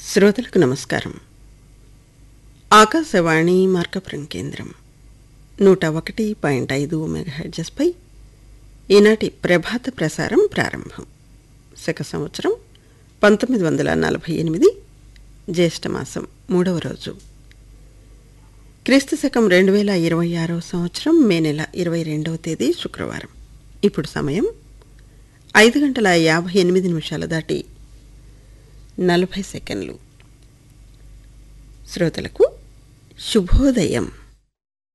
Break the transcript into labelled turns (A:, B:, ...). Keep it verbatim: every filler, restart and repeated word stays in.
A: శ్రోతలకు నమస్కారం. ఆకాశవాణి మార్కపురం కేంద్రం నూట ఒకటి పాయింట్ ఐదు మెగాహెర్ట్జ్పై ఈనాటి ప్రభాత ప్రసారం ప్రారంభం. శక సంవత్సరం పంతొమ్మిది వందల నలభై ఎనిమిది జ్యేష్ఠమాసం మూడవ రోజు, క్రీస్తు శకం రెండు వేల ఇరవై ఆరవ సంవత్సరం మే నెల ఇరవై రెండవ తేదీ శుక్రవారం. ఇప్పుడు సమయం ఐదు గంటల యాభై ఎనిమిది నిమిషాలు దాటి నలభై సెకండ్లు. శ్రోతలకు శుభోదయం.